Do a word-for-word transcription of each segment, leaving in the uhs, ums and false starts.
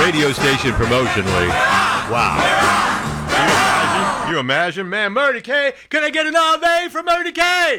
radio station promotionally. Wow. You imagine? You imagine? Man, Murdy K, can I get an all day from Murdy K?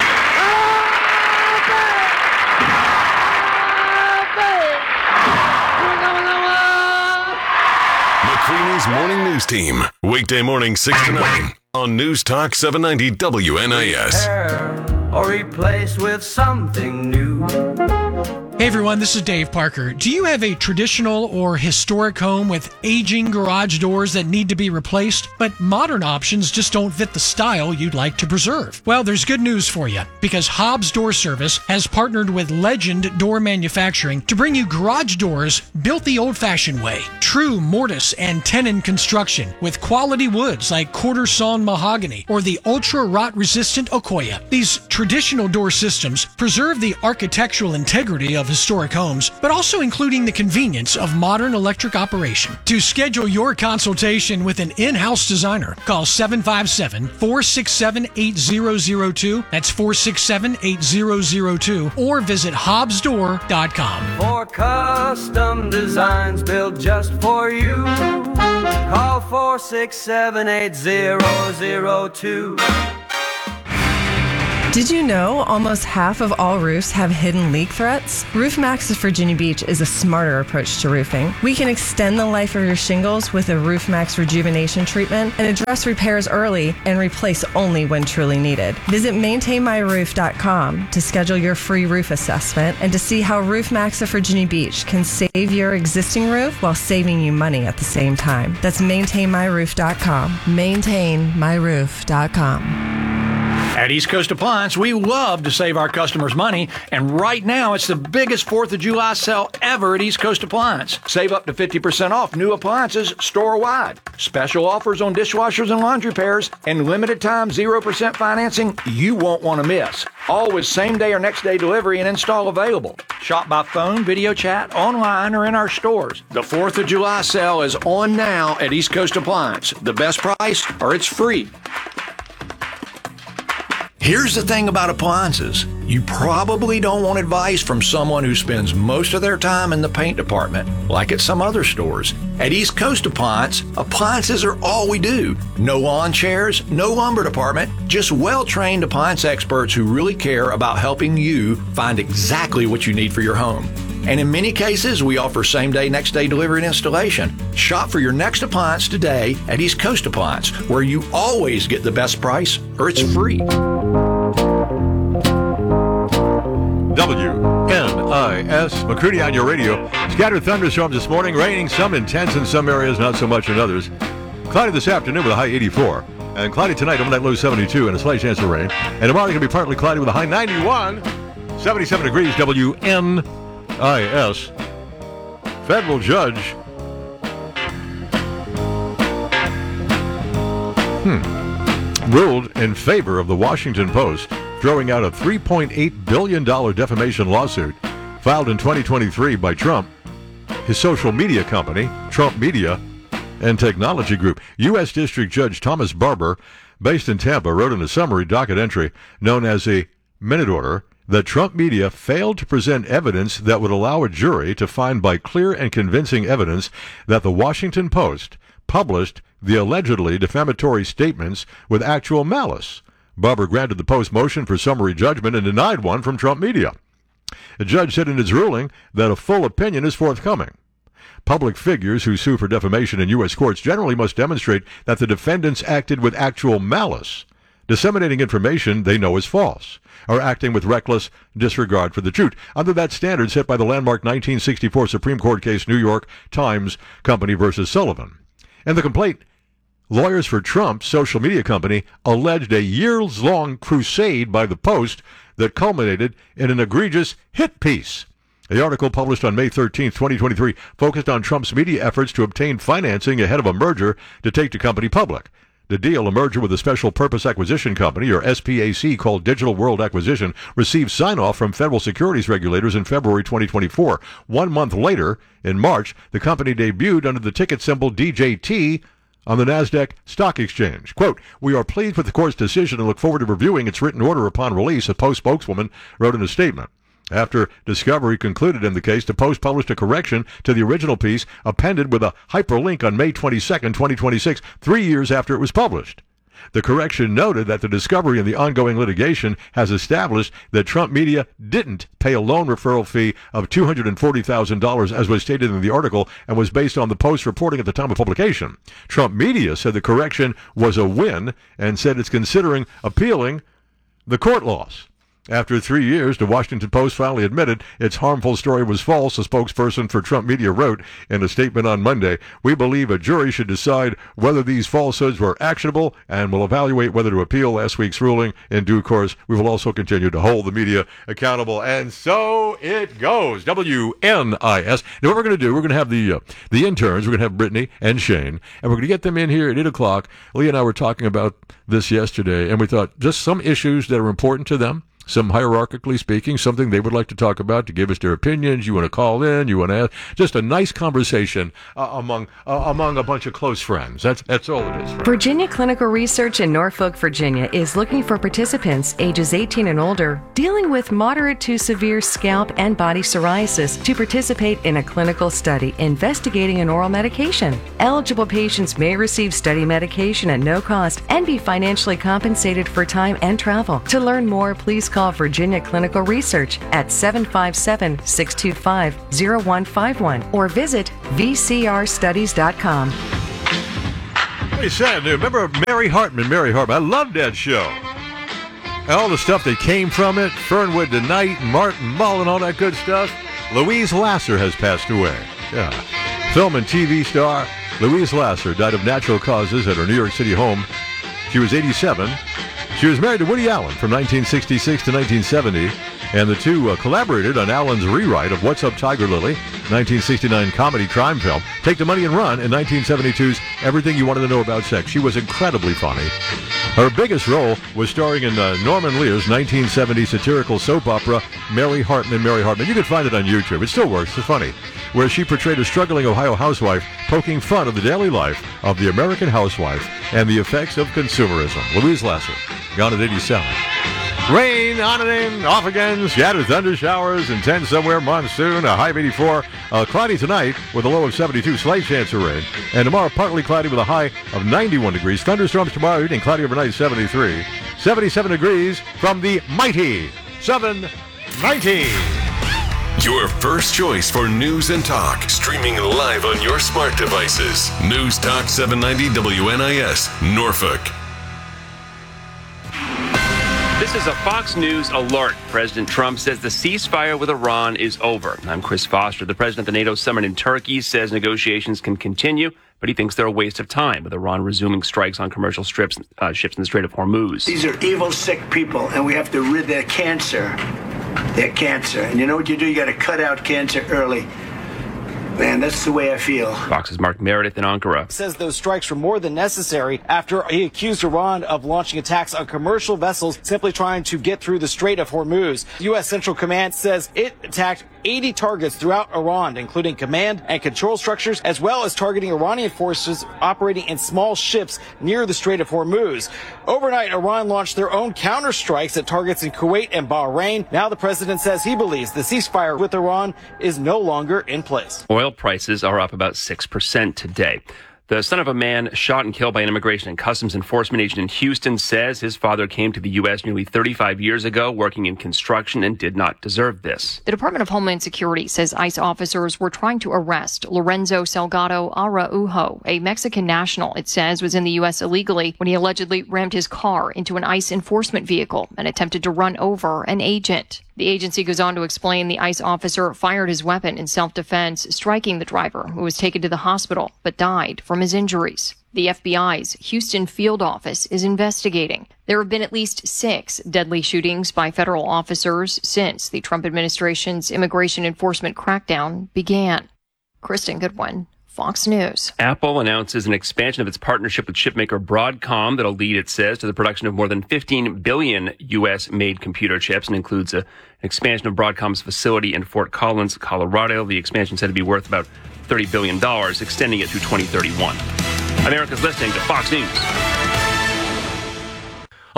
McCreany's Morning News Team. Weekday morning six to nine on News Talk seven ninety W N I S. Or replace with something new. Hey everyone, this is Dave Parker. Do you have a traditional or historic home with aging garage doors that need to be replaced, but modern options just don't fit the style you'd like to preserve? Well, there's good news for you, because Hobbs Door Service has partnered with Legend Door Manufacturing to bring you garage doors built the old-fashioned way. True mortise and tenon construction with quality woods like quarter sawn mahogany or the ultra rot-resistant Okoya. These traditional door systems preserve the architectural integrity of historic homes, but also including the convenience of modern electric operation. To schedule your consultation with an in-house designer, call seven five seven, four six seven, eight zero zero two. That's four six seven, eight zero zero two. Or visit hobbs door dot com. For custom designs built just for you, call four six seven, eight zero zero two. Did you know almost half of all roofs have hidden leak threats? RoofMax of Virginia Beach is a smarter approach to roofing. We can extend the life of your shingles with a RoofMax rejuvenation treatment and address repairs early and replace only when truly needed. Visit maintain my roof dot com to schedule your free roof assessment and to see how RoofMax of Virginia Beach can save your existing roof while saving you money at the same time. That's maintain my roof dot com. maintain my roof dot com. At East Coast Appliance, we love to save our customers money, and right now it's the biggest fourth of July sale ever at East Coast Appliance. Save up to fifty percent off new appliances store-wide. Special offers on dishwashers and laundry pairs, and limited time zero percent financing you won't want to miss. All with same-day or next-day delivery and install available. Shop by phone, video chat, online, or in our stores. The fourth of July sale is on now at East Coast Appliance. The best price, or it's free. Here's the thing about appliances. You probably don't want advice from someone who spends most of their time in the paint department, like at some other stores. At East Coast Appliance, appliances are all we do. No lawn chairs, no lumber department, just well-trained appliance experts who really care about helping you find exactly what you need for your home. And in many cases, we offer same-day, next-day delivery and installation. Shop for your next appliance today at East Coast Appliance, where you always get the best price, or it's free. W N I S, McCready on your radio. Scattered thunderstorms this morning, raining, some intense in some areas, not so much in others. Cloudy this afternoon with a high eighty-four. And cloudy tonight, overnight low seventy-two, and a slight chance of rain. And tomorrow going to be partly cloudy with a high ninety-one. seventy-seven degrees, W N I S. Federal judge hmm, ruled in favor of the Washington Post, throwing out a three point eight billion dollars defamation lawsuit filed in twenty twenty-three by Trump, his social media company, Trump Media, and Technology Group. U S. District Judge Thomas Barber, based in Tampa, wrote in a summary docket entry known as a minute order that Trump Media failed to present evidence that would allow a jury to find by clear and convincing evidence that the Washington Post published the allegedly defamatory statements with actual malice. Barber granted the Post motion for summary judgment and denied one from Trump Media. The judge said in his ruling that a full opinion is forthcoming. Public figures who sue for defamation in U S courts generally must demonstrate that the defendants acted with actual malice, disseminating information they know is false, or acting with reckless disregard for the truth, under that standard set by the landmark nineteen sixty-four Supreme Court case New York Times Company versus Sullivan. In the complaint, lawyers for Trump's social media company alleged a years-long crusade by the Post that culminated in an egregious hit piece. The article, published on May thirteenth, twenty twenty-three, focused on Trump's media efforts to obtain financing ahead of a merger to take the company public. The deal, a merger with a special purpose acquisition company, or S P A C, called Digital World Acquisition, received sign-off from federal securities regulators in February twenty twenty-four. One month later, in March, the company debuted under the ticket symbol D J T on the NASDAQ Stock Exchange. Quote, "We are pleased with the court's decision and look forward to reviewing its written order upon release," a Post spokeswoman wrote in a statement. After discovery concluded in the case, the Post published a correction to the original piece appended with a hyperlink on May twenty-second, twenty twenty-six, three years after it was published. The correction noted that the discovery in the ongoing litigation has established that Trump Media didn't pay a loan referral fee of two hundred forty thousand dollars as was stated in the article and was based on the Post reporting at the time of publication. Trump Media said the correction was a win and said it's considering appealing the court loss. After three years, the Washington Post finally admitted its harmful story was false, a spokesperson for Trump Media wrote in a statement on Monday. We believe a jury should decide whether these falsehoods were actionable and will evaluate whether to appeal last week's ruling in due course. We will also continue to hold the media accountable. And so it goes. W N I S. Now what we're going to do, we're going to have the uh, the interns, we're going to have Brittany and Shane, and we're going to get them in here at eight o'clock. Lee and I were talking about this yesterday, and we thought just some issues that are important to them. Some hierarchically speaking, something they would like to talk about, to give us their opinions. You want to call in, you want to ask, just a nice conversation uh, among uh, among a bunch of close friends. That's that's all it is. Virginia Clinical Research in Norfolk, Virginia is looking for participants ages eighteen and older dealing with moderate to severe scalp and body psoriasis to participate in a clinical study investigating an oral medication. Eligible patients may receive study medication at no cost and be financially compensated for time and travel. To learn more, please call Call Virginia Clinical Research at seven five seven, six two five, zero one five one or visit v c r studies dot com. Pretty sad news. Remember Mary Hartman? Mary Hartman. I loved that show. All the stuff that came from it, Fernwood Tonight, Martin Mull, and all that good stuff. Louise Lasser has passed away. Yeah. Film and T V star Louise Lasser died of natural causes at her New York City home. She was eighty-seven. She was married to Woody Allen from nineteen sixty-six to nineteen seventy, and the two uh, collaborated on Allen's rewrite of What's Up, Tiger Lily, nineteen sixty-nine comedy crime film, Take the Money and Run, and nineteen seventy-two's Everything You Wanted to Know About Sex. She was incredibly funny. Her biggest role was starring in uh, Norman Lear's nineteen seventy satirical soap opera, Mary Hartman, Mary Hartman. You can find it on YouTube. It still works. It's funny. Where she portrayed a struggling Ohio housewife poking fun of the daily life of the American housewife and the effects of consumerism. Louise Lasser, gone at eighty-seven. Rain on and in, off again, scattered thunder showers, intense somewhere monsoon, a high of eighty-four. Uh, cloudy tonight with a low of seventy-two, slight chance of rain. And tomorrow, partly cloudy with a high of ninety-one degrees. Thunderstorms tomorrow evening, cloudy overnight, seventy-three. seventy-seven degrees from the mighty seven ninety. Your first choice for news and talk. Streaming live on your smart devices. News Talk seven ninety W N I S, Norfolk. This is a Fox News alert. President Trump says the ceasefire with Iran is over. I'm Chris Foster. The president of the NATO summit in Turkey says negotiations can continue, but he thinks they're a waste of time, with Iran resuming strikes on commercial strips, uh, ships in the Strait of Hormuz. These are evil, sick people, and we have to rid their cancer. Their cancer. And you know what you do? You got to cut out cancer early. Man, that's the way I feel. Fox's Mark Meredith in Ankara says those strikes were more than necessary after he accused Iran of launching attacks on commercial vessels simply trying to get through the Strait of Hormuz. U S Central Command says it attacked eighty targets throughout Iran, including command and control structures, as well as targeting Iranian forces operating in small ships near the Strait of Hormuz. Overnight, Iran launched their own counterstrikes at targets in Kuwait and Bahrain. Now the president says he believes the ceasefire with Iran is no longer in place. Oil prices are up about six percent today. The son of a man shot and killed by an Immigration and Customs Enforcement agent in Houston says his father came to the U S nearly thirty-five years ago working in construction and did not deserve this. The Department of Homeland Security says ICE officers were trying to arrest Lorenzo Salgado Araujo, a Mexican national it says was in the U S illegally when he allegedly rammed his car into an ICE enforcement vehicle and attempted to run over an agent. The agency goes on to explain the ICE officer fired his weapon in self-defense, striking the driver, who was taken to the hospital but died from his injuries. The F B I's Houston field office is investigating. There have been at least six deadly shootings by federal officers since the Trump administration's immigration enforcement crackdown began. Kristen Goodwin, Fox News. Apple announces an expansion of its partnership with chipmaker Broadcom that'll lead, it says, to the production of more than fifteen billion U S-made computer chips and includes a, an expansion of Broadcom's facility in Fort Collins, Colorado. The expansion said to be worth about thirty billion dollars, extending it through twenty thirty-one. America's listening to Fox News.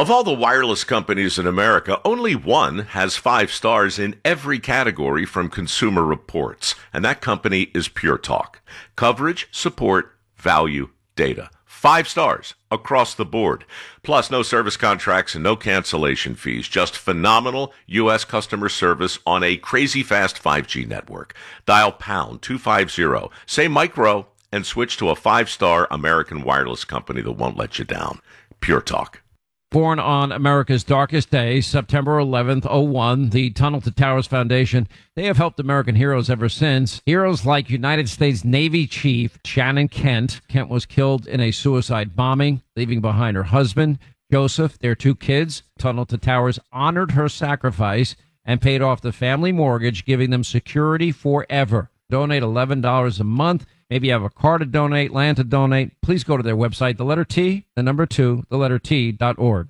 Of all the wireless companies in America, only one has five stars in every category from Consumer Reports, and that company is Pure Talk. Coverage, support, value, data. Five stars across the board. Plus, no service contracts and no cancellation fees. Just phenomenal U S customer service on a crazy fast five G network. Dial pound two fifty, say micro, and switch to a five-star American wireless company that won't let you down. Pure Talk. Born on America's darkest day, September eleventh, oh one, the Tunnel to Towers Foundation, they have helped American heroes ever since. Heroes like United States Navy Chief Shannon Kent. Kent was killed in a suicide bombing, leaving behind her husband, Joseph, their two kids. Tunnel to Towers honored her sacrifice and paid off the family mortgage, giving them security forever. Donate eleven dollars a month. Maybe you have a car to donate, land to donate. Please go to their website, the letter T, the number two, the letter T dot org.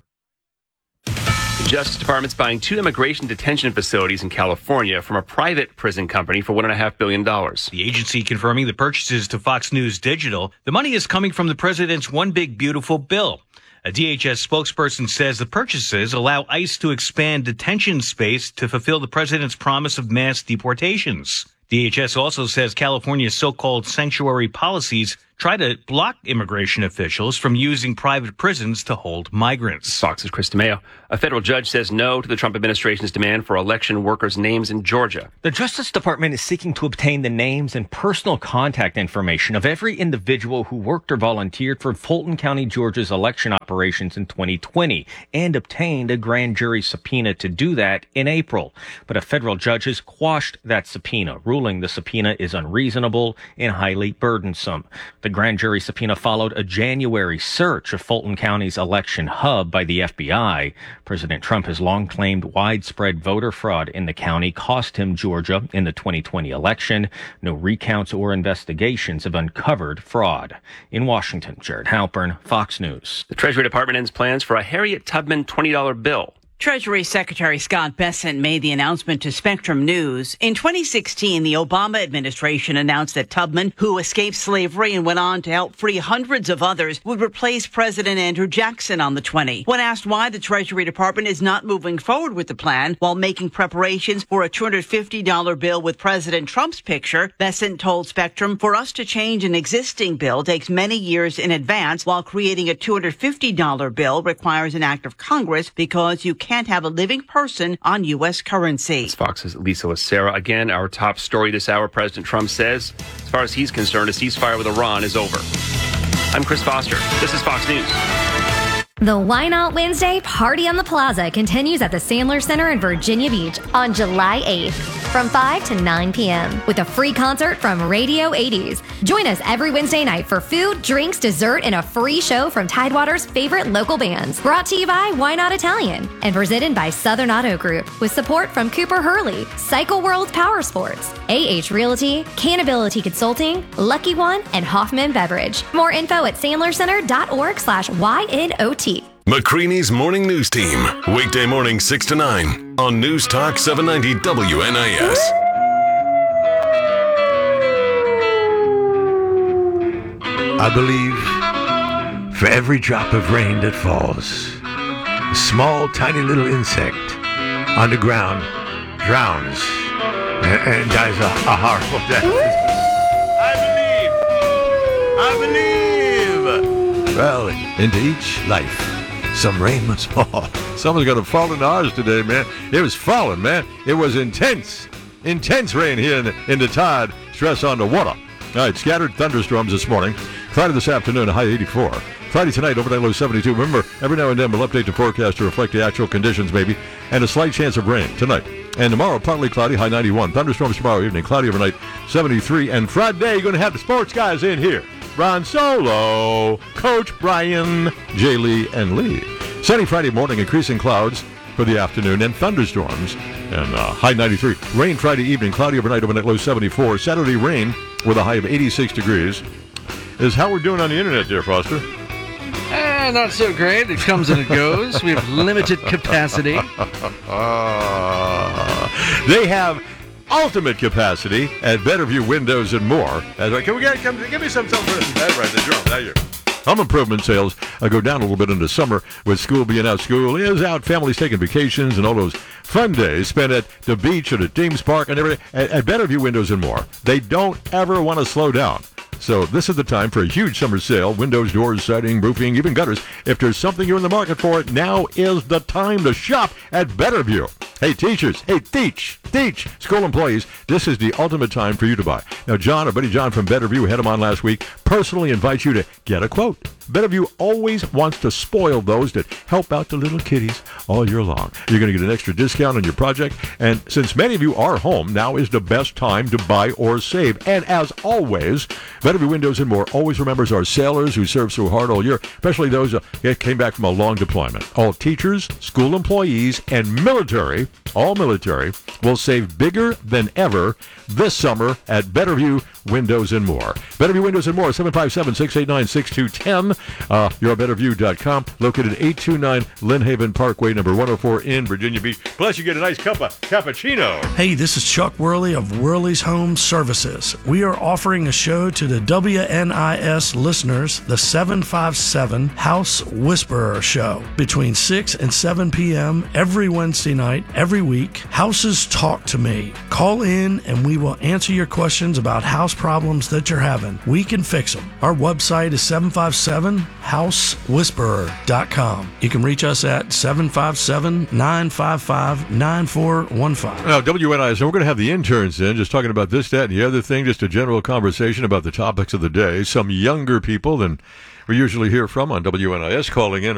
The Justice Department's buying two immigration detention facilities in California from a private prison company for one point five billion dollars. The agency confirming the purchases to Fox News Digital. The money is coming from the president's One Big Beautiful Bill. A D H S spokesperson says the purchases allow ICE to expand detention space to fulfill the president's promise of mass deportations. D H S also says California's so-called sanctuary policies try to block immigration officials from using private prisons to hold migrants. Fox's Chris DeMeo. A federal judge says no to the Trump administration's demand for election workers' names in Georgia. The Justice Department is seeking to obtain the names and personal contact information of every individual who worked or volunteered for Fulton County, Georgia's election operations in twenty twenty and obtained a grand jury subpoena to do that in April. But a federal judge has quashed that subpoena, ruling the subpoena is unreasonable and highly burdensome. The grand jury subpoena followed a January search of Fulton County's election hub by the F B I. President Trump has long claimed widespread voter fraud in the county cost him Georgia in the twenty twenty election. No recounts or investigations have uncovered fraud. In Washington, Jared Halpern, Fox News. The Treasury Department ends plans for a Harriet Tubman twenty dollar bill. Treasury Secretary Scott Bessent made the announcement to Spectrum News. In twenty sixteen, the Obama administration announced that Tubman, who escaped slavery and went on to help free hundreds of others, would replace President Andrew Jackson on the twenty. When asked why the Treasury Department is not moving forward with the plan while making preparations for a two hundred fifty dollar bill with President Trump's picture, Bessent told Spectrum, for us to change an existing bill takes many years in advance, while creating a two hundred fifty dollar bill requires an act of Congress because you can't can't have a living person on U S currency. It's Fox's Lisa Lacera. Again, our top story this hour, President Trump says, as far as he's concerned, a ceasefire with Iran is over. I'm Chris Foster. This is Fox News. The Why Not Wednesday Party on the Plaza continues at the Sandler Center in Virginia Beach on July eighth from five to nine p.m. with a free concert from Radio eighties. Join us every Wednesday night for food, drinks, dessert, and a free show from Tidewater's favorite local bands. Brought to you by Why Not Italian and presented by Southern Auto Group with support from Cooper Hurley, Cycle World Power Sports, A H Realty, Canability Consulting, Lucky One, and Hoffman Beverage. More info at sandlercenter.org slash Y-N-O-T. McCreanie's Morning News Team. Weekday morning six to nine on News Talk seven ninety W N I S. I believe for every drop of rain that falls, a small, tiny little insect on the ground drowns and, and dies a, a horrible death. I believe! I believe! Well, into each life, some rain must fall. Someone's going to fall into ours today, man. It was falling, man. It was intense, intense rain here in the, in the tide. Stress on the water. All right, scattered thunderstorms this morning. Friday this afternoon, a high eighty-four. Friday tonight, overnight low seventy-two. Remember, every now and then we'll update the forecast to reflect the actual conditions, maybe, and a slight chance of rain tonight. And tomorrow, partly cloudy, high ninety-one. Thunderstorms tomorrow evening, cloudy overnight, seventy-three. And Friday, you're going to have the sports guys in here. Ron Solo, Coach Brian, Jay Lee, and Lee. Sunny Friday morning, increasing clouds for the afternoon, and thunderstorms, and uh, high ninety-three. Rain Friday evening, cloudy overnight, overnight low seventy-four. Saturday, rain with a high of eighty-six degrees. Is how we're doing on the internet there, Foster? Eh, not so great. It comes and it goes. We have limited capacity. Uh, they have ultimate capacity at Betterview Windows and More. That's right. Can we get, come, give me some, some for this. That's right, the drum. Now you. Home improvement sales uh, go down a little bit in the summer with school being out. School is out, families taking vacations, and all those fun days spent at the beach or the Deems Park and everything at, at Betterview Windows and More. They don't ever want to slow down. So this is the time for a huge summer sale. Windows, doors, siding, roofing, even gutters. If there's something you're in the market for, now is the time to shop at Betterview. Hey, teachers. Hey, teach. Teach. School employees. This is the ultimate time for you to buy. Now, John, our buddy John from Betterview, had him on last week, personally invites you to get a quote. Betterview always wants to spoil those that help out the little kiddies all year long. You're going to get an extra discount on your project. And since many of you are home, now is the best time to buy or save. And as always, Betterview Windows and More always remembers our sailors who served so hard all year, especially those that came back from a long deployment. All teachers, school employees, and military, all military, will save bigger than ever this summer at Betterview Windows and More. Betterview Windows and More, seven five seven, six eight nine, six two one zero. Uh, you're at betterview dot com, located eight two nine Lynn Haven Parkway, number one oh four in Virginia Beach. Plus, you get a nice cup of cappuccino. Hey, this is Chuck Worley of Worley's Home Services. We are offering a show to the W N I S listeners, the seven five seven House Whisperer Show, between six and seven p.m. every Wednesday night, every week. Houses talk to me. Call in and we will answer your questions about house problems that you're having. We can fix them. Our website is seven five seven house whisperer dot com. You can reach us at seven five seven, nine five five, nine four one five. Now, W N I S, and we're going to have the interns in, just talking about this, that, and the other thing, just a general conversation about the topics of the day. Some younger people than we usually hear from on W N I S calling in.